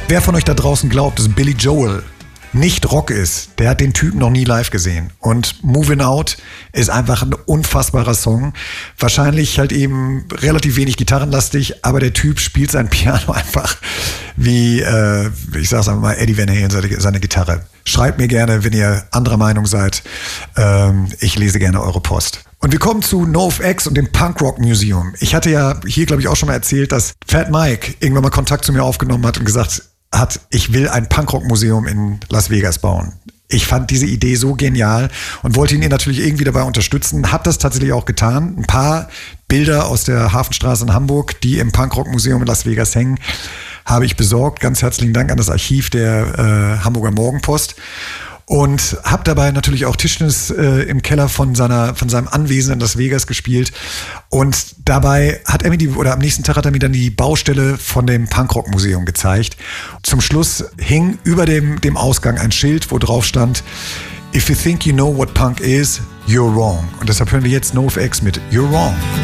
Wer von euch da draußen glaubt, dass Billy Joel nicht Rock ist, der hat den Typen noch nie live gesehen. Und Moving Out ist einfach ein unfassbarer Song. Wahrscheinlich halt eben relativ wenig gitarrenlastig, aber der Typ spielt sein Piano einfach wie, ich sag's einfach mal, Eddie Van Halen seine Gitarre. Schreibt mir gerne, wenn ihr anderer Meinung seid. Ich lese gerne eure Post. Und wir kommen zu NoFX und dem Punk Rock Museum. Ich hatte ja hier, glaube ich, auch schon mal erzählt, dass Fat Mike irgendwann mal Kontakt zu mir aufgenommen hat und gesagt hat, ich will ein Punkrock-Museum in Las Vegas bauen. Ich fand diese Idee so genial und wollte ihn natürlich irgendwie dabei unterstützen. Hat das tatsächlich auch getan. Ein paar Bilder aus der Hafenstraße in Hamburg, die im Punkrock-Museum in Las Vegas hängen, habe ich besorgt. Ganz herzlichen Dank an das Archiv der Hamburger Morgenpost. Und habe dabei natürlich auch Tischtennis im Keller von seinem Anwesen in Las Vegas gespielt. Und dabei hat er mir am nächsten Tag hat er mir dann die Baustelle von dem Punkrock-Museum gezeigt. Zum Schluss hing über dem Ausgang ein Schild, wo drauf stand: If you think you know what punk is, you're wrong. Und deshalb hören wir jetzt NoFX mit You're Wrong.